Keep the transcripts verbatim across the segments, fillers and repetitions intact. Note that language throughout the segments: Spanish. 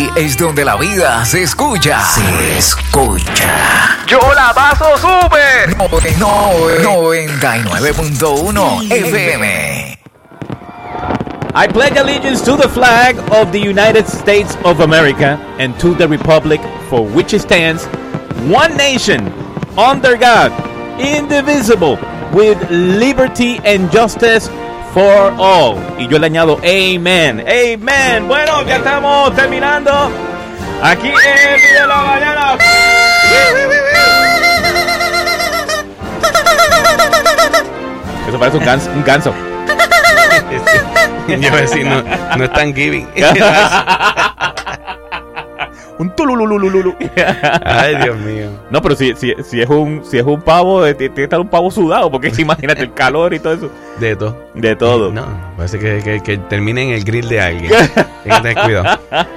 Aquí es donde la vida se escucha. Se escucha. Yo la paso súper. No, no, noventa y nueve punto uno F M. I pledge allegiance to the flag of the United States of America and to the republic for which it stands, one nation, under God, indivisible, with liberty and justice for all. Y yo le añado amen, amen. Bueno, ya estamos terminando aquí en el Video de la Mañana. Eso parece un ganso. Un ganso. Yo voy a decir, no, no es Thanksgiving. Un tulululululu. Ay, Dios mío. No, pero si, si, si es un si es un pavo, eh, tiene que estar un pavo sudado, porque imagínate el calor y todo eso. De todo. De todo. No, parece que, que, que termine en el grill de alguien. Hay que tener cuidado.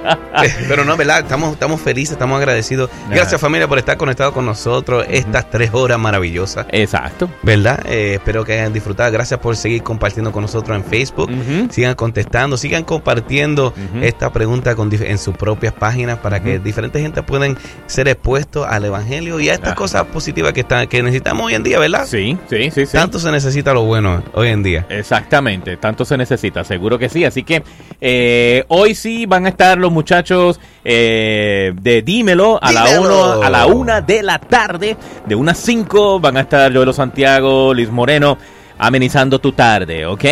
Pero no, ¿verdad? Estamos, estamos felices, estamos agradecidos. Gracias, familia, por estar conectados con nosotros estas tres horas maravillosas. Exacto. ¿Verdad? Eh, espero que hayan disfrutado. Gracias por seguir compartiendo con nosotros en Facebook. Uh-huh. Sigan contestando, sigan compartiendo uh-huh. esta pregunta con, en sus propias páginas para uh-huh. que diferentes gente puedan ser expuestos al evangelio y a estas uh-huh. cosas positivas que, están, que necesitamos hoy en día, ¿verdad? Sí, sí, sí, sí. Tanto se necesita lo bueno hoy en día. Exactamente, tanto se necesita, seguro que sí. Así que eh, hoy sí van a estar los muchachos eh, de Dímelo a Dímelo. la uno a la una de la tarde, de una a cinco van a estar Joelo Santiago, Liz Moreno, amenizando tu tarde, ¿ok?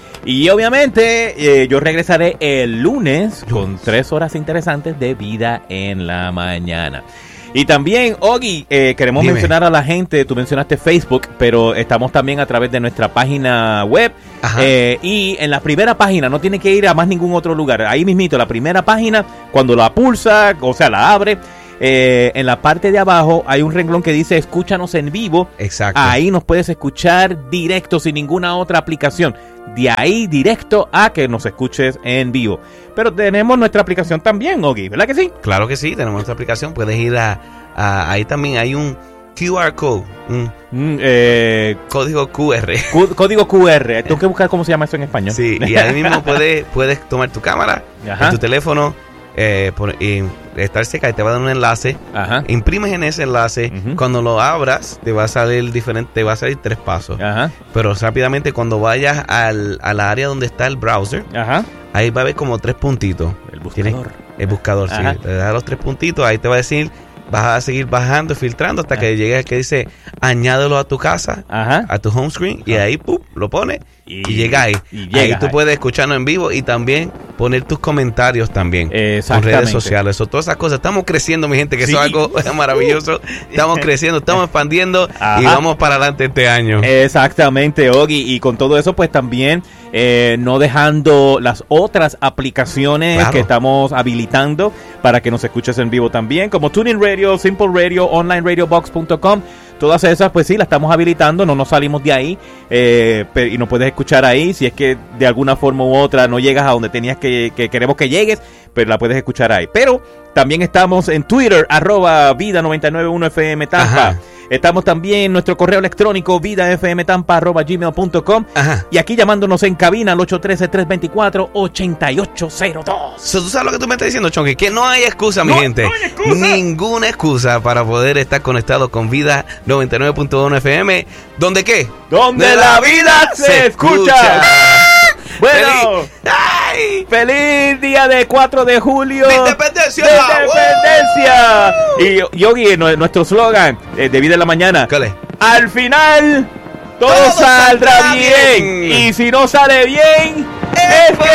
Y obviamente eh, yo regresaré el lunes con tres horas interesantes de Vida en la Mañana. Y también, Ogi, eh, queremos Dime. mencionar a la gente, tú mencionaste Facebook, pero estamos también a través de nuestra página web. Eh, y en la primera página, no tiene que ir a más ningún otro lugar, ahí mismito, la primera página, cuando la pulsa, o sea, la abre, eh, en la parte de abajo hay un renglón que dice escúchanos en vivo. Exacto. Ahí nos puedes escuchar directo, sin ninguna otra aplicación. De ahí directo a que nos escuches en vivo. Pero tenemos nuestra aplicación también, Ogi, ¿verdad que sí? Claro que sí, tenemos nuestra aplicación. Puedes ir a, a ahí también hay un Q R code, un mm, eh, código Q R. Cu- código Q R. Tengo que buscar cómo se llama eso en español. Sí, y ahí mismo puedes, puedes tomar tu cámara, en tu teléfono, eh, por, y estar cerca y te va a dar un enlace. Ajá. Imprimes en ese enlace. Uh-huh. Cuando lo abras, te va a salir diferente, te va a salir tres pasos. Ajá. Pero rápidamente, cuando vayas al, al área donde está el browser, Ajá. ahí va a haber como tres puntitos. El buscador. ¿Tienes? El buscador, Ajá. sí. Te da los tres puntitos, ahí te va a decir, vas a seguir bajando, filtrando hasta Ajá. que llegue al que dice añádelo a tu casa, Ajá. a tu home screen, Ajá. y ahí ¡pum! Lo pones y, y llega ahí. Y llega ahí tú ahí. Puedes escucharnos en vivo y también poner tus comentarios también en redes sociales. O todas esas cosas. Estamos creciendo, mi gente, que sí. eso es algo maravilloso. Estamos creciendo, estamos expandiendo Ajá. y vamos para adelante este año. Exactamente, Ogi. Y con todo eso, pues también eh, no dejando las otras aplicaciones claro. que estamos habilitando para que nos escuches en vivo también, como TuneIn Radio, Simple Radio, online radio box punto com. Todas esas, pues sí, las estamos habilitando, no nos salimos de ahí eh, pero, y nos puedes escuchar ahí. Si es que de alguna forma u otra no llegas a donde tenías que, que queremos que llegues, pero la puedes escuchar ahí. Pero también estamos en Twitter, arroba vida noventa y nueve punto uno F M Tampa. Ajá. Estamos también en nuestro correo electrónico vidafmtampa arroba gmail punto com. Ajá. Y aquí llamándonos en cabina al ocho uno tres, tres dos cuatro, ocho ocho cero dos. So, ¿tú sabes lo que tú me estás diciendo, Chonky? Que no hay excusa, mi no, gente. No hay excusa. Ninguna excusa para poder estar conectado con Vida noventa y nueve punto uno F M. ¿Dónde qué? Donde de la vida se escucha. escucha. Bueno, ¡Feliz! ¡Feliz día de cuatro de julio! ¡De independencia! ¡De independencia! ¡Uh! Y Yogi, nuestro slogan eh, de Vida en la Mañana. ¿Cuál es? Al final, todo, todo saldrá, saldrá bien. bien. Y si no sale bien, es que